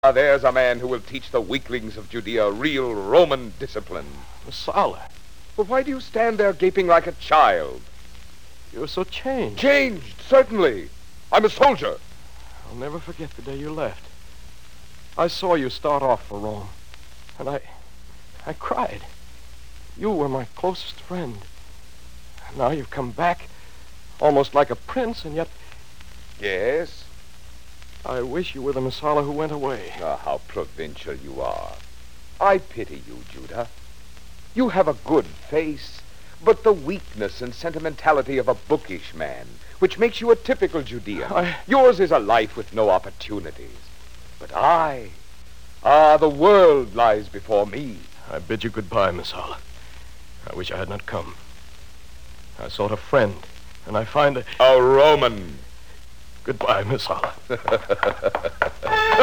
There's a man who will teach the weaklings of Judea real Roman discipline. Messala, Well, why do you stand there gaping like a child? you're so changed. Changed, certainly. I'm a soldier. I'll never forget the day you left. I saw you start off for Rome, and I cried. You were my closest friend. And now you've come back, almost like a prince, and yet Yes? I wish you were the Messala who went away. Ah, how provincial you are. I pity you, Judah. You have a good face, but the weakness and sentimentality of a bookish man, which makes you a typical Judean. Yours is a life with no opportunities. But the world lies before me. I bid you goodbye, Messala. I wish I had not come. I sought a friend, and I find A Roman. Goodbye, Messala.